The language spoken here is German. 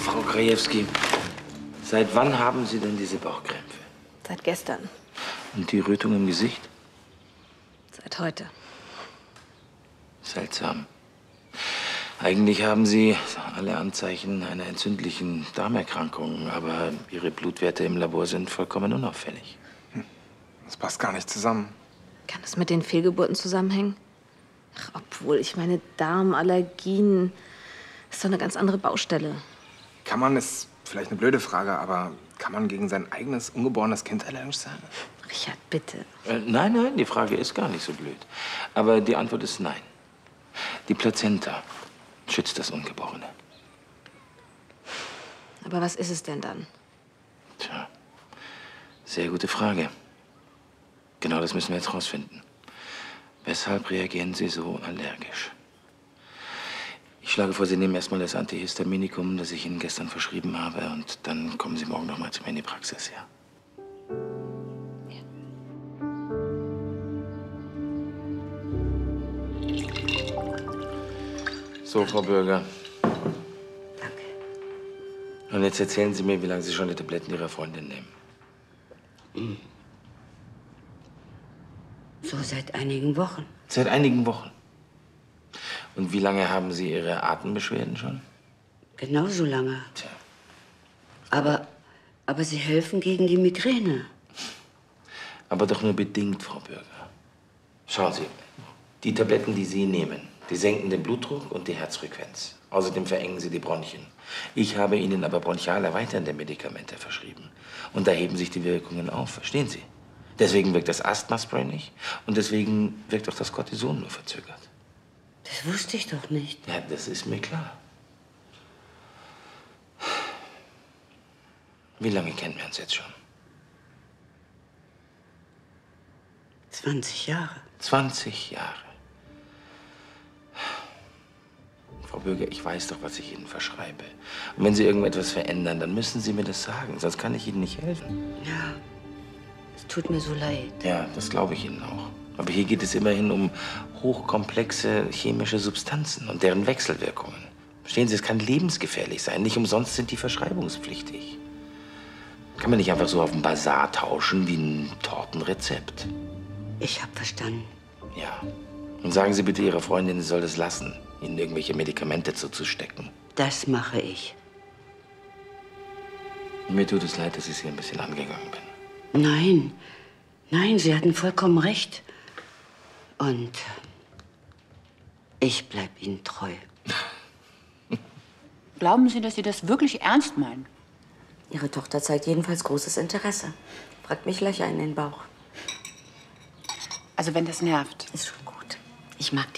Frau Krajewski, seit wann haben Sie denn diese Bauchkrämpfe? Seit gestern. Und die Rötung im Gesicht? Seit heute. Seltsam. Eigentlich haben Sie alle Anzeichen einer entzündlichen Darmerkrankung, aber Ihre Blutwerte im Labor sind vollkommen unauffällig. Das passt gar nicht zusammen. Kann das mit den Fehlgeburten zusammenhängen? Ach, obwohl, ich meine, Darmallergien ist doch eine ganz andere Baustelle. Kann man, ist vielleicht eine blöde Frage, aber kann man gegen sein eigenes ungeborenes Kind allergisch sein? Richard, bitte. Nein, die Frage ist gar nicht so blöd. Aber die Antwort ist nein. Die Plazenta schützt das Ungeborene. Aber was ist es denn dann? Tja, sehr gute Frage. Genau das müssen wir jetzt rausfinden. Weshalb reagieren Sie so allergisch? Ich schlage vor, Sie nehmen erstmal das Antihistaminikum, das ich Ihnen gestern verschrieben habe, und dann kommen Sie morgen noch mal zu mir in die Praxis, ja? So, Frau Bürger. Danke. Und jetzt erzählen Sie mir, wie lange Sie schon die Tabletten Ihrer Freundin nehmen. So seit einigen Wochen. Seit einigen Wochen. Und wie lange haben Sie Ihre Atembeschwerden schon? Genauso lange. Tja. Aber sie helfen gegen die Migräne. Aber doch nur bedingt, Frau Bürger. Schauen Sie, die Tabletten, die Sie nehmen, die senken den Blutdruck und die Herzfrequenz. Außerdem verengen sie die Bronchien. Ich habe Ihnen aber bronchial erweiternde Medikamente verschrieben. Und da heben sich die Wirkungen auf, verstehen Sie? Deswegen wirkt das Asthmaspray nicht und deswegen wirkt auch das Cortison nur verzögert. Das wusste ich doch nicht. Ja, das ist mir klar. Wie lange kennen wir uns jetzt schon? 20 Jahre. 20 Jahre. Frau Bürger, ich weiß doch, was ich Ihnen verschreibe. Und wenn Sie irgendetwas verändern, dann müssen Sie mir das sagen, sonst kann ich Ihnen nicht helfen. Ja, es tut mir so leid. Ja, das glaube ich Ihnen auch. Aber hier geht es immerhin um hochkomplexe chemische Substanzen und deren Wechselwirkungen. Verstehen Sie, es kann lebensgefährlich sein. Nicht umsonst sind die verschreibungspflichtig. Kann man nicht einfach so auf dem Basar tauschen wie ein Tortenrezept. Ich habe verstanden. Ja. Und sagen Sie bitte Ihrer Freundin, sie soll das lassen, Ihnen irgendwelche Medikamente zuzustecken. Das mache ich. Mir tut es leid, dass ich Sie ein bisschen angegangen bin. Nein, nein, Sie hatten vollkommen recht. Und ich bleib Ihnen treu. Glauben Sie, dass Sie das wirklich ernst meinen? Ihre Tochter zeigt jedenfalls großes Interesse. Fragt mich Löcher in den Bauch. Also wenn das nervt. Ist schon gut. Ich mag